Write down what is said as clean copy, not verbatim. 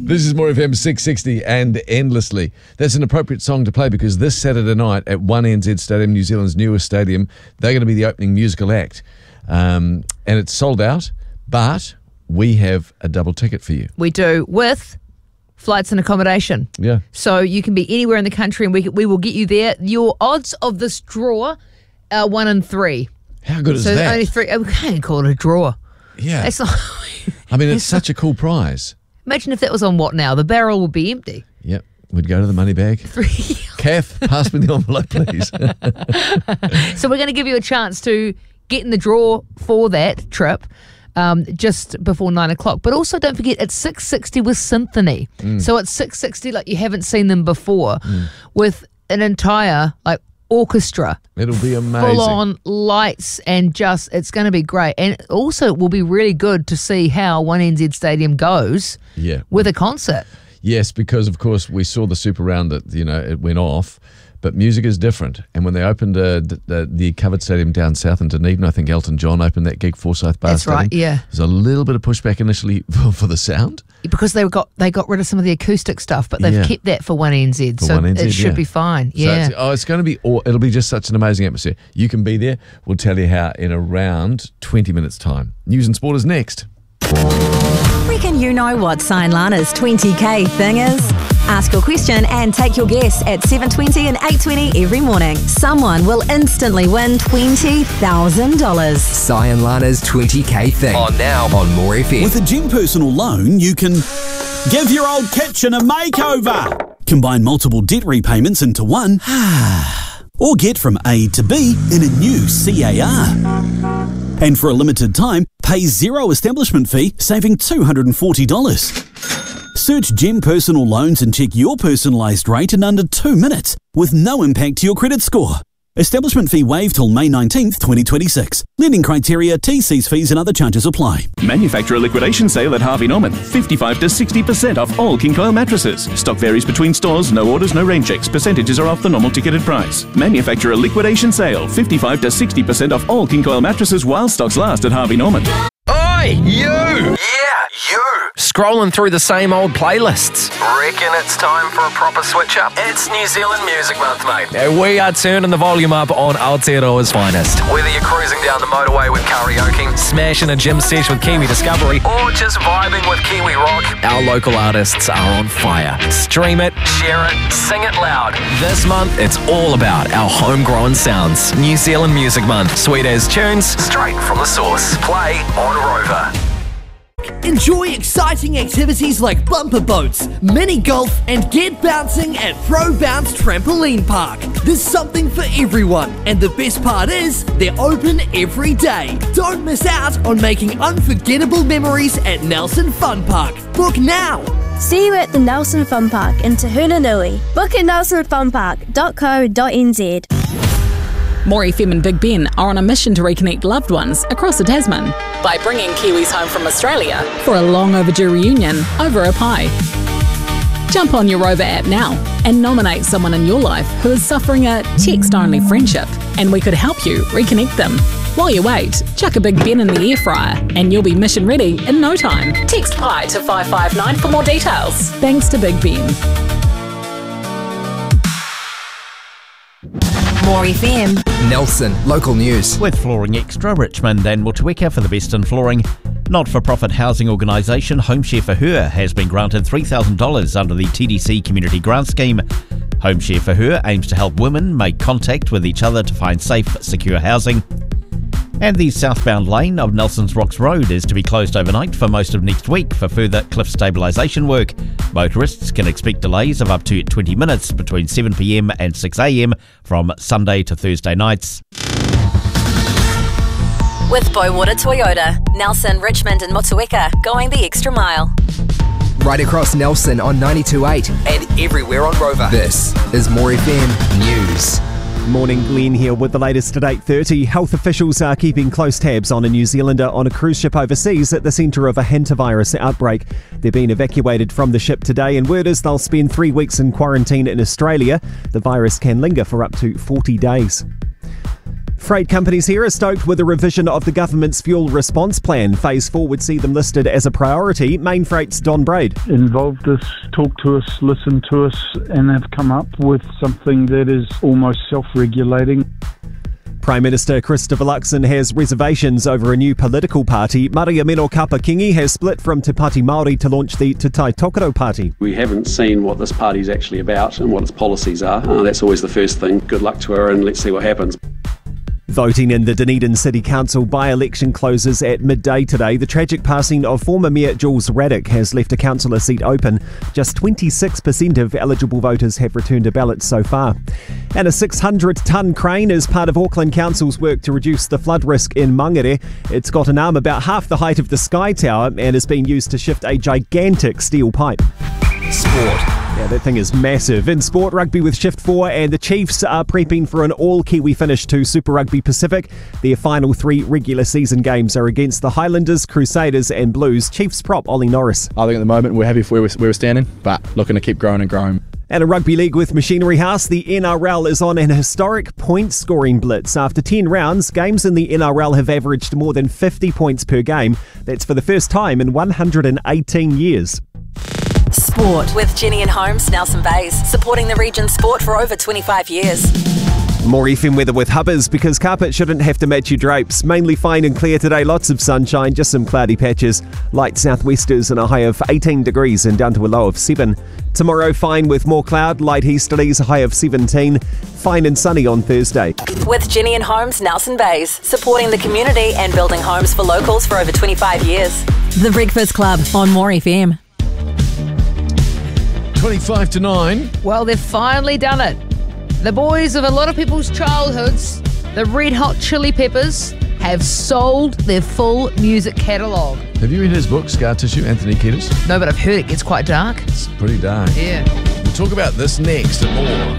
This is More FM 660 and Endlessly. That's an appropriate song to play because this Saturday night at 1NZ Stadium, New Zealand's newest stadium, they're going to be the opening musical act. And it's sold out, but we have a double ticket for you. We do, with flights and accommodation. Yeah. So you can be anywhere in the country and we will get you there. Your odds of this draw are 1 in 3. How good is so that? Only 3. We can't call it a draw. Yeah. It's not, I mean, it's such a cool prize. Imagine if that was on what now? The barrel would be empty. Yep. We'd go to the money bag. 3. Kath, pass me the envelope, please. So we're going to give you a chance to get in the draw for that trip just before 9 o'clock. But also don't forget, it's 660 with Symphony. So it's 660 like you haven't seen them before with an entire orchestra. It'll be amazing. Full on lights and just, it's going to be great. And also it will be really good to see how 1NZ Stadium goes with a concert. Yes, because of course we saw the Super Round that, it went off, but music is different. And when they opened the covered stadium down south in Dunedin, I think Elton John opened that gig, Forsyth Bar Stadium. That's right, yeah. There's a little bit of pushback initially for the sound. Because they got rid of some of the acoustic stuff, but they've kept that for 1NZ, so 1NZ, it should be fine. So it's going to be, it'll be just such an amazing atmosphere. You can be there. We'll tell you how in around 20 minutes' time. News and sport is next. Reckon you know what Cyan Lana's 20k thing is? Ask your question and take your guess at 7:20 and 8:20 every morning. Someone will instantly win $20,000. Cyan Lana's 20k thing. On now on More FM. With a Gem personal loan, you can give your old kitchen a makeover, combine multiple debt repayments into one, or get from A to B in a new CAR. And for a limited time, pay zero establishment fee, saving $240. Search Gem Personal Loans and check your personalised rate in under 2 minutes with no impact to your credit score. Establishment fee waived till May 19th, 2026. Lending criteria, TCs, fees and other charges apply. Manufacturer liquidation sale at Harvey Norman. 55 to 60% off all King Coil mattresses. Stock varies between stores. No orders, no rain checks. Percentages are off the normal ticketed price. Manufacturer liquidation sale. 55 to 60% off all King Coil mattresses while stocks last at Harvey Norman. Oi, you! Yeah, you! Scrolling through the same old playlists. Reckon it's time for a proper switch up? It's New Zealand Music Month, mate. We are turning the volume up on Aotearoa's finest. Whether you're cruising down the motorway with karaoke, smashing a gym sesh with Kiwi Discovery, or just vibing with Kiwi Rock, our local artists are on fire. Stream it, share it, sing it loud. This month, it's all about our homegrown sounds. New Zealand Music Month. Sweet as tunes, straight from the source. Play on Rover. Enjoy exciting activities like bumper boats, mini golf, and get bouncing at Pro Bounce Trampoline Park. There's something for everyone, and the best part is they're open every day. Don't miss out on making unforgettable memories at Nelson Fun Park. Book now. See you at the Nelson Fun Park in Te Hunanui. Book at nelsonfunpark.co.nz. More FM and Big Ben are on a mission to reconnect loved ones across the Tasman by bringing Kiwis home from Australia for a long overdue reunion over a pie. Jump on your Rover app now and nominate someone in your life who is suffering a text-only friendship, and we could help you reconnect them. While you wait, chuck a Big Ben in the air fryer and you'll be mission ready in no time. Text PIE to 559 for more details. Thanks to Big Ben. More FM. Nelson, local news. With Flooring Extra, Richmond and Motueka for the best in flooring. Not-for-profit housing organisation Home Share for Her has been granted $3,000 under the TDC Community Grant Scheme. Home Share for Her aims to help women make contact with each other to find safe, secure housing. And the southbound lane of Nelson's Rocks Road is to be closed overnight for most of next week for further cliff stabilisation work. Motorists can expect delays of up to 20 minutes between 7pm and 6am from Sunday to Thursday nights. With Boywater Toyota, Nelson, Richmond and Motueka, going the extra mile. Right across Nelson on 92.8 and everywhere on Rover. This is More FM News. Morning, Glenn here with the latest at 8:30. Health officials are keeping close tabs on a New Zealander on a cruise ship overseas at the centre of a hantavirus outbreak. They're being evacuated from the ship today, and word is they'll spend 3 weeks in quarantine in Australia. The virus can linger for up to 40 days. Freight companies here are stoked with a revision of the government's fuel response plan. Phase 4 would see them listed as a priority. Mainfreight's Don Braid. Involved us, talked to us, listened to us, and have come up with something that is almost self-regulating. Prime Minister Christopher Luxon has reservations over a new political party. Maria Meno Kapakingi has split from Te Pāti Māori to launch the Te Tai Tokoro Party. We haven't seen what this party is actually about and what its policies are. That's always the first thing. Good luck to her and let's see what happens. Voting in the Dunedin City Council by-election closes at midday today. The tragic passing of former Mayor Jules Raddick has left a councillor seat open. Just 26% of eligible voters have returned a ballot so far. And a 600-tonne crane is part of Auckland Council's work to reduce the flood risk in Mangere. It's got an arm about half the height of the Sky Tower and is being used to shift a gigantic steel pipe. Sport. Yeah, that thing is massive. In sport, rugby with Shift 4 and the Chiefs are prepping for an all-Kiwi finish to Super Rugby Pacific. Their final 3 regular season games are against the Highlanders, Crusaders and Blues. Chiefs prop Ollie Norris. I think at the moment we're happy for where we're standing, but looking to keep growing and growing. And a rugby league with Machinery House, the NRL is on an historic point-scoring blitz. After 10 rounds, games in the NRL have averaged more than 50 points per game. That's for the first time in 118 years. Sport with Jenny and Holmes, Nelson Bays, supporting the region's sport for over 25 years. More FM weather with Hubbers, because carpet shouldn't have to match your drapes. Mainly fine and clear today, lots of sunshine, just some cloudy patches. Light southwesters and a high of 18 degrees and down to a low of 7. Tomorrow fine with more cloud, light easterlies, a high of 17. Fine and sunny on Thursday. With Jenny and Holmes, Nelson Bays, supporting the community and building homes for locals for over 25 years. The Breakfast Club on More FM. 25 to 9. Well, they've finally done it. The boys of a lot of people's childhoods, the Red Hot Chili Peppers, have sold their full music catalogue. Have you read his book, Scar Tissue, Anthony Kiedis? No, but I've heard it gets quite dark. It's pretty dark. Yeah. We'll talk about this next and more.